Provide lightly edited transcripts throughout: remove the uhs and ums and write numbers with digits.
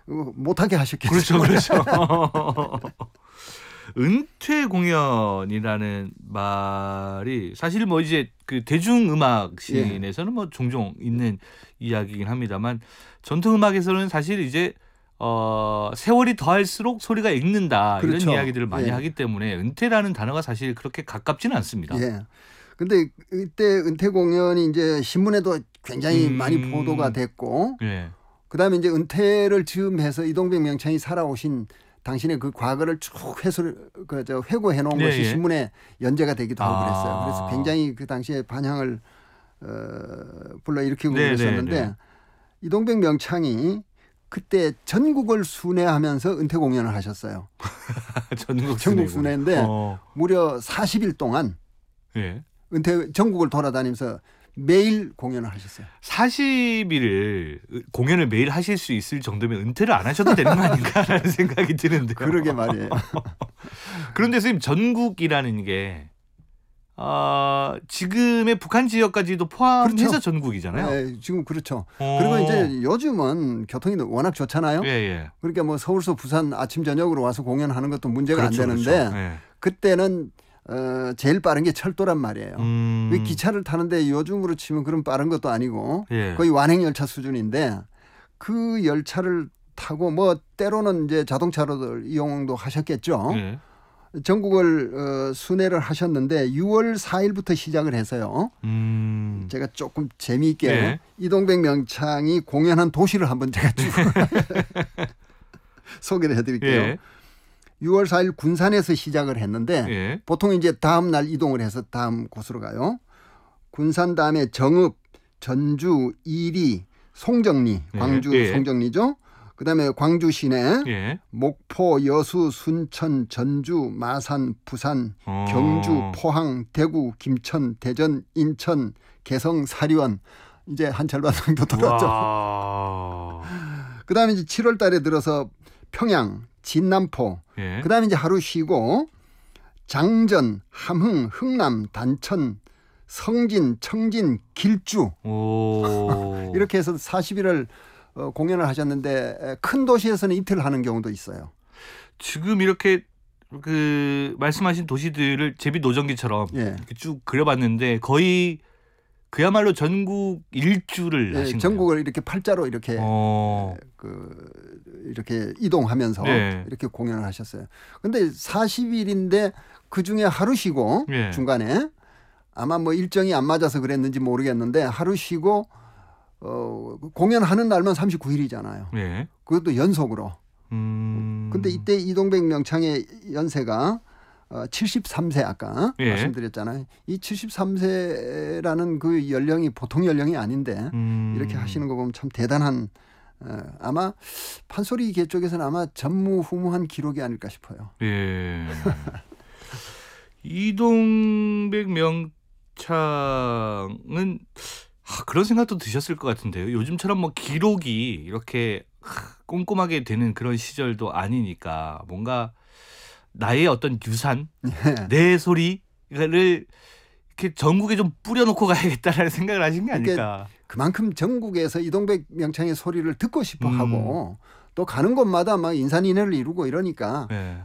못하게 하셨겠죠. 그렇죠, 그렇죠. 은퇴 공연이라는 말이 사실 뭐 이제 그 대중음악 씬에서는 뭐 종종 있는 이야기이긴 합니다만 전통 음악에서는 사실 이제 세월이 더할수록 소리가 익는다 그렇죠. 이런 이야기들을 많이 하기 때문에 은퇴라는 단어가 사실 그렇게 가깝지는 않습니다. 예. 근데 이때 은퇴 공연이 이제 신문에도 굉장히 많이 보도가 됐고, 그다음에 이제 은퇴를 즈음해서 이동백 명창이 살아오신 당신의 그 과거를 쭉 회고해 놓은 것이 신문에 연재가 되기도 하고 그랬어요. 그래서 굉장히 그 당시에 반향을 불러일으키고 그랬었는데 이동백 명창이 그때 전국을 순회하면서 은퇴 공연을 하셨어요. 전국 순회인데 무려 40일 동안 은퇴 전국을 돌아다니면서 매일 공연을 하셨어요. 40일을 공연을 매일 하실 수 있을 정도면 은퇴를 안 하셔도 되는 거 아닌가라는 생각이 드는데요. 그러게 말이에요. 그런데 선생님 전국이라는 게 지금의 북한 지역까지도 포함해서 그렇죠. 전국이잖아요. 네, 지금 그렇죠. 그리고 이제 요즘은 교통이 워낙 좋잖아요. 그러니까 뭐 서울서 부산 아침 저녁으로 와서 공연하는 것도 문제가 안 되는데 그때는 제일 빠른 게 철도란 말이에요. 기차를 타는데 요즘으로 치면 그런 빠른 것도 아니고 거의 완행열차 수준인데 그 열차를 타고 뭐 때로는 이제 자동차로 이용도 하셨겠죠. 전국을 순회를 하셨는데 6월 4일부터 시작을 해서요. 제가 조금 재미있게 이동백 명창이 공연한 도시를 한번 제가 쭉 소개를 해드릴게요. 6월 4일 군산에서 시작을 했는데 보통 이제 다음 날 이동을 해서 다음 곳으로 가요. 군산 다음에 정읍, 전주, 이리, 송정리, 광주 송정리죠. 그다음에 광주 시내, 목포, 여수, 순천, 전주, 마산, 부산, 경주, 포항, 대구, 김천, 대전, 인천, 개성, 사리원 이제 한 절반 정도 돌았죠. 그다음에 이제 7월 달에 들어서 평양, 진남포, 그다음에 이제 하루 쉬고 장전, 함흥, 흥남, 단천, 성진, 청진, 길주 이렇게 해서 40일을 공연을 하셨는데 큰 도시에서는 이틀 하는 경우도 있어요. 지금 이렇게 그 말씀하신 도시들을 제비 노전기처럼 이렇게 쭉 그려봤는데 거의 그야말로 전국 일주를 하신 거예요. 전국을 이렇게 팔자로 이렇게 이렇게 이동하면서 이렇게 공연을 하셨어요. 근데 40일인데 그 중에 하루 쉬고 중간에 아마 뭐 일정이 안 맞아서 그랬는지 모르겠는데 하루 쉬고 공연하는 날만 39일이잖아요. 그것도 연속으로. 근데 이때 이동백 명창의 연세가 73세 아까 말씀드렸잖아요. 이 73세라는 그 연령이 보통 연령이 아닌데 이렇게 하시는 거 보면 참 대단한 아마 판소리 쪽에서는 아마 전무후무한 기록이 아닐까 싶어요. 이동백 명창은 그런 생각도 드셨을 것 같은데요. 요즘처럼 뭐 기록이 이렇게 꼼꼼하게 되는 그런 시절도 아니니까 뭔가 나의 어떤 유산, 내 소리를 이렇게 전국에 좀 뿌려놓고 가야겠다라는 생각을 하신 게 아닐까. 그러니까 그만큼 전국에서 이동백 명창의 소리를 듣고 싶어 하고 또 가는 곳마다 막 인산인해를 이루고 이러니까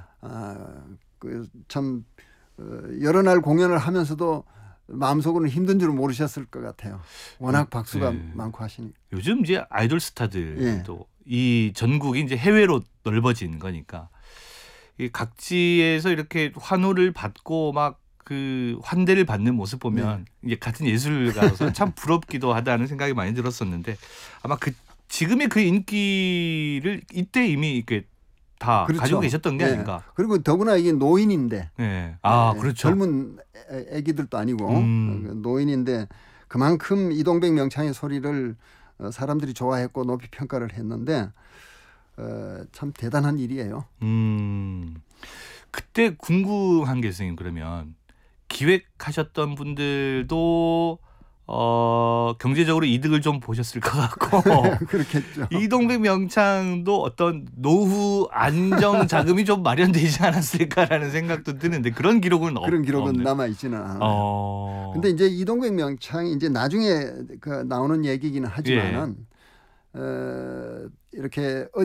참 여러 날 공연을 하면서도 마음속으로는 힘든 줄 모르셨을 것 같아요. 워낙 박수가 많고 하시니까. 요즘 이제 아이돌 스타들도 이 전국이 이제 해외로 넓어진 거니까 이 각지에서 이렇게 환호를 받고 막 그 환대를 받는 모습 보면 이제 같은 예술가로서 참 부럽기도 하다는 생각이 많이 들었었는데 아마 그 지금의 그 인기를 이때 이미 이렇게 다 가지고 계셨던 게 아닌가. 그리고 더구나 이게 노인인데. 그렇죠. 젊은 애기들도 아니고 노인인데 그만큼 이동백 명창의 소리를 사람들이 좋아했고 높이 평가를 했는데 참 대단한 일이에요. 그때 궁금한 게 선생님 그러면 기획하셨던 분들도 경제적으로 이득을 좀 보셨을 것 같고 그렇겠죠. 이동백 명창도 어떤 노후 안정 자금이 좀 마련되지 않았을까라는 생각도 드는데 그런 기록은 그런 기록은 남아 있지는 않아요. 근데 이제 이동백 명창이 이제 나중에 나오는 얘기기는 하지만은 이렇게